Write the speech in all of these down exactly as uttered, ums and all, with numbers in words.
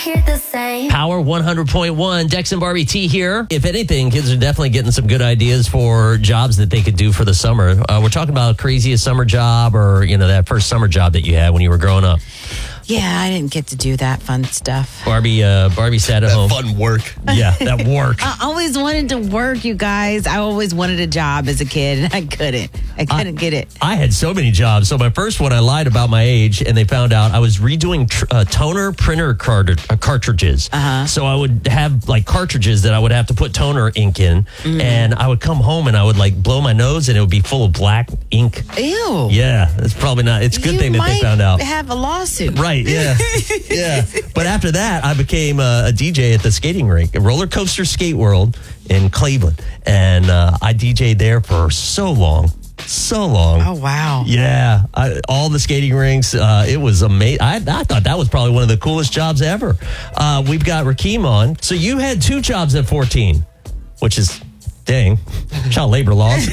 hear the same. Power one hundred point one, Dex and Barbie T here. If anything, kids are definitely getting some good ideas for jobs that they could do for the summer. Uh, we're talking about craziest summer job, or, you know, that first summer job that you had when you were growing up. Yeah, I didn't get to do that fun stuff. Barbie uh, Barbie sat at That home. fun work. Yeah, that work. I always wanted to work, you guys. I always wanted a job as a kid, and I couldn't. I couldn't I, get it. I had so many jobs. So my first one, I lied about my age, and they found out I was redoing tr- uh, toner printer cart- uh, cartridges. Uh-huh. So I would have like cartridges that I would have to put toner ink in, Mm. and I would come home and I would like blow my nose, and it would be full of black ink. Ew. Yeah, it's probably not. It's a good You thing that they might found out. have a lawsuit. Right, yeah. Yeah. But after that, I became uh, a D J at the skating rink, Roller Coaster Skate World in Cleveland. And uh, I D J'd there for so long, so long. Oh, wow. Yeah. I, all the skating rinks, uh, it was amazing. I, I thought that was probably one of the coolest jobs ever. Uh, we've got Rakeem on. So you had two jobs at fourteen, which is... Dang, child labor laws.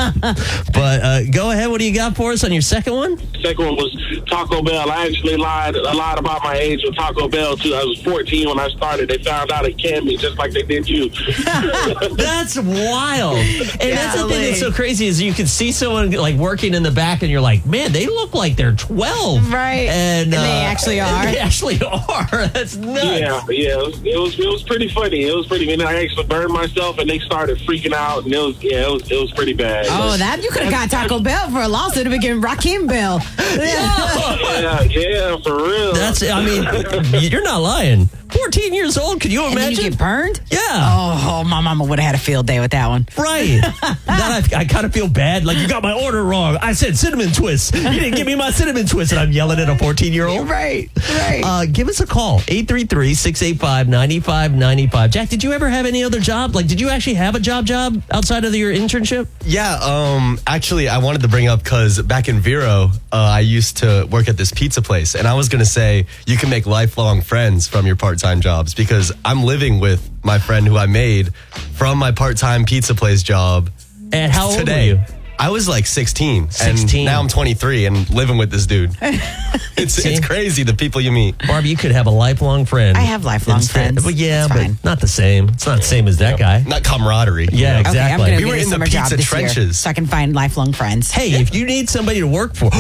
But uh, go ahead. What do you got for us on your second one? Second one was Taco Bell. I actually lied. I lied about my age with Taco Bell too. I was fourteen when I started. They found out it can be just like they did you. That's wild. And that's the thing Golly. that's so crazy is you can see someone like working in the back, and you're like, man, they look like they're twelve, Right. And, And they actually are. They actually are. That's nuts. Yeah, yeah. It was, it was it was pretty funny. It was pretty. And I actually burned myself, and they started freaking out, and it was yeah, it was it was pretty bad. Oh, that you could have got Taco Bell for a lawsuit. It would have been Rakim Bell. yeah, yeah, for real. That's. I mean, you're not lying. fourteen years old. Can you And then imagine? you get burned? Yeah. Oh, my mama would have had a field day with that one. Right. That I, I kind of feel bad. Like, you got my order wrong. I said cinnamon twist. You didn't give me my cinnamon twist, and I'm yelling at a fourteen-year-old. Right, right. Uh, give us a call, eight three three, six eight five, nine five nine five. Jack, did you ever have any other job? Like, did you actually have a job job outside of your internship? Yeah, um, actually, I wanted to bring up because back in Vero, uh, I used to work at this pizza place, and I was going to say you can make lifelong friends from your part-time jobs because I'm living with my friend who I made from my part-time pizza place job. And how old today. were you? I was like sixteen, sixteen. And now I'm twenty-three and living with this dude. It's See? it's crazy the people you meet. Barbie, you could have a lifelong friend. I have lifelong instead. friends. Well, yeah, It's but fine. not the same. It's not the same as that guy. Not camaraderie. Yeah, you know? Okay, I'm exactly. going We to were get a in the summer job pizza this year trenches. so I can find lifelong friends. Hey, if you need somebody to work for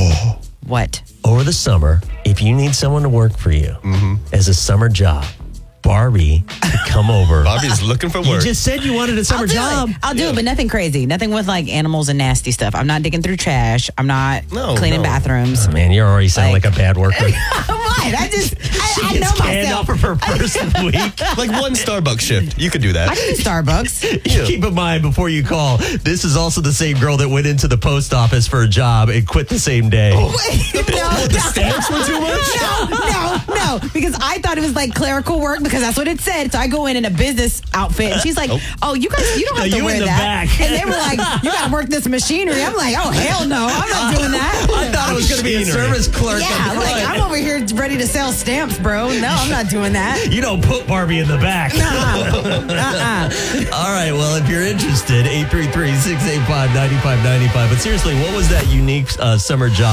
What? over the summer, if you need someone to work for you Mm-hmm. as a summer job, Barbie could come over. Bobby's looking for You work. just said you wanted a summer I'll do job. it. I'll do it, but nothing crazy. Nothing with like animals and nasty stuff. I'm not digging through trash. I'm not No, cleaning no. bathrooms. Man, you already sound like, Like- a bad worker. What? I just, I, I know Gets canned myself. off of her first week. like one Starbucks shift. You could do that. I can do Starbucks. Keep in mind before you call, this is also the same girl that went into the post office for a job and quit the same day. Wait, no, the stamps were too much? No, no, no. Because I thought it was like clerical work because that's what it said. So I go in in a business outfit, and she's like, "Oh, you guys, you don't have No, to you wear in the that." back. And they were like, "You got to work this machinery." I'm like, "Oh hell no, I'm not doing that." I thought it was going to be a Machinery. service clerk. Yeah, on the like front. I'm over here ready to sell stamps, bro. No, I'm not doing that. You don't put Barbie in the back. Uh-uh. Uh-uh. All right, well, if you're interested, eight three three, six eight five, nine five nine five. But seriously, what was that unique uh, summer job?